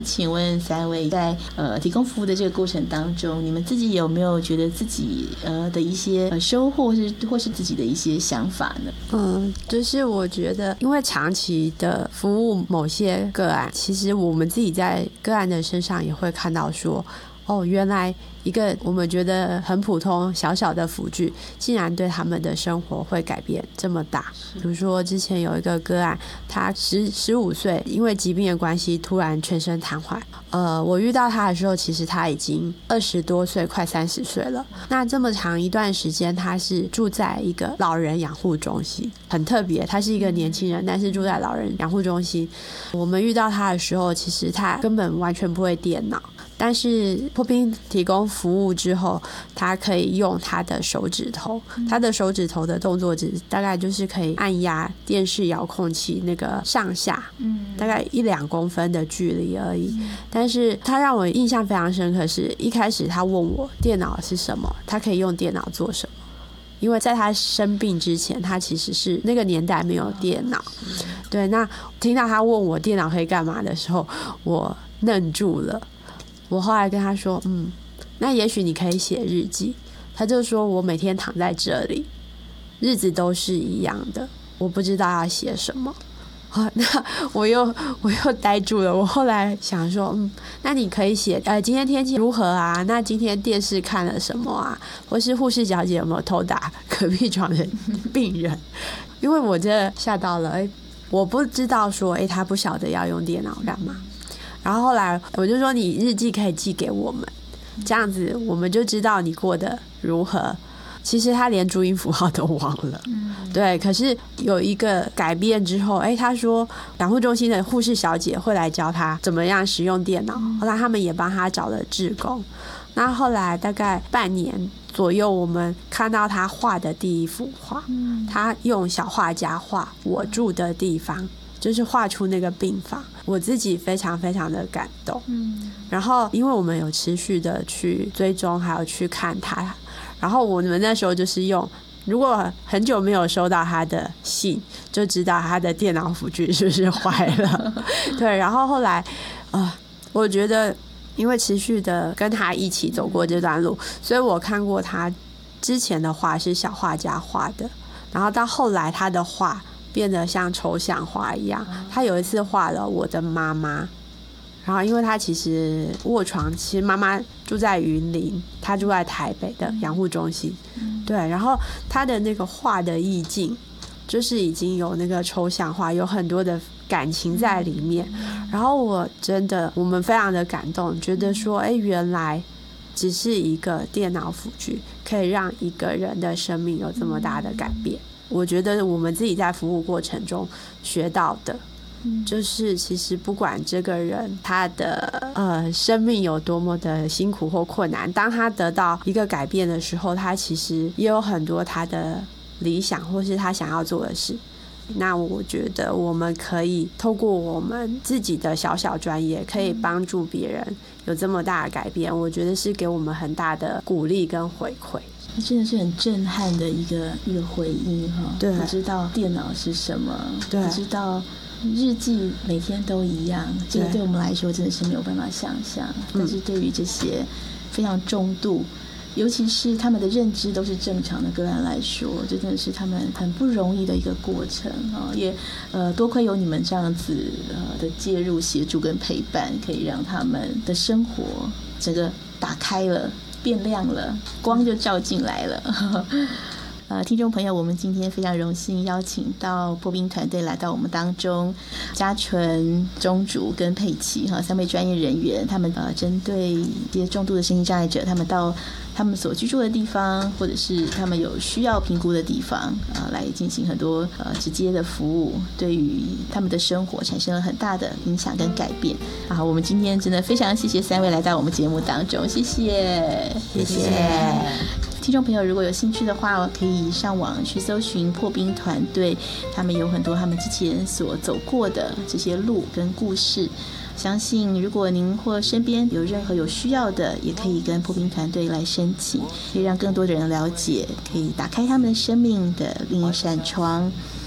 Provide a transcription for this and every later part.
请问三位在提供服务的这个过程当中，你们自己有没有觉得自己的一些收获或是自己的一些想法呢？ 就是我觉得因为长期的服务某些个案，其实我们自己在个案的身上也会看到说，原来一个我们觉得很普通小小的辅具，竟然对他们的生活会改变这么大。比如说之前有一个个案，他15岁，因为疾病的关系突然全身瘫痪。我遇到他的时候，其实他已经20多岁，快30岁了。那这么长一段时间，他是住在一个老人养护中心，很特别。他是一个年轻人，但是住在老人养护中心。我们遇到他的时候，其实他根本完全不会电脑。但是破冰提供服务之后，他可以用他的手指头，他的手指头的动作大概就是可以按压电视遥控器那个上下，大概1-2公分的距离而已。但是他让我印象非常深刻，是一开始他问我电脑是什么，他可以用电脑做什么。因为在他生病之前，他其实是那个年代没有电脑。对，那听到他问我电脑可以干嘛的时候，我愣住了。我后来跟他说，那也许你可以写日记。他就说我每天躺在这里，日子都是一样的，我不知道要写什么。那我又呆住了。我后来想说，那你可以写今天天气如何啊？那今天电视看了什么啊？或是护士小姐有没有偷打隔壁床的病人？因为我这吓到了，我不知道说，他不晓得要用电脑干嘛。然后后来我就说，你日记可以寄给我们，这样子我们就知道你过得如何。其实他连注音符号都忘了，对。可是有一个改变之后，他说养护中心的护士小姐会来教他怎么样使用电脑。后来他们也帮他找了志工。那后来大概半年左右，我们看到他画的第一幅画，他用小画家画我住的地方，就是画出那个病房。我自己非常非常的感动。然后因为我们有持续的去追踪，还有去看他。然后我们那时候就是如果很久没有收到他的信，就知道他的电脑辅具是不是坏了。对，然后后来我觉得因为持续的跟他一起走过这段路，所以我看过他之前的画是小画家画的，然后到后来他的画变得像抽象画一样。他有一次画了我的妈妈，然后因为他其实卧床，其实妈妈住在云林，他住在台北的养护中心。对，然后他的那个画的意境就是已经有那个抽象化，有很多的感情在里面。然后我们非常的感动，觉得说原来只是一个电脑辅具可以让一个人的生命有这么大的改变。我觉得我们自己在服务过程中学到的就是其实不管这个人他的生命有多么的辛苦或困难，当他得到一个改变的时候，他其实也有很多他的理想或是他想要做的事。那我觉得我们可以透过我们自己的小小专业，可以帮助别人有这么大的改变，我觉得是给我们很大的鼓励跟回馈。 真的是很震撼的一个回应哈。 对， 不知道电脑是什么， 对， 不知道日记每天都一样，这个对我们来说真的是没有办法想象。但是对于这些非常重度，尤其是他们的认知都是正常的个案来说，这真的是他们很不容易的一个过程啊！也多亏有你们这样子的介入、协助跟陪伴，可以让他们的生活整个打开了。变亮了，光就照进来了。听众朋友，我们今天非常荣幸邀请到破冰团队来到我们当中，嘉纯、钟竹跟佩琪3位专业人员，他们针对一些重度的身心障碍者，他们到他们所居住的地方，或者是他们有需要评估的地方来进行很多直接的服务，对于他们的生活产生了很大的影响跟改变。好，我们今天真的非常谢谢3位来到我们节目当中，谢谢，谢谢。听众朋友，如果有兴趣的话，可以上网去搜寻破冰团队，他们有很多他们之前所走过的这些路跟故事。相信如果您或身边有任何有需要的，也可以跟破冰团队来申请，可以让更多的人了解，可以打开他们的生命的另一扇窗。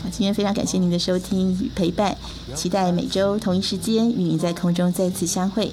今天非常感谢您的收听与陪伴，期待每周同一时间与您在空中再次相会。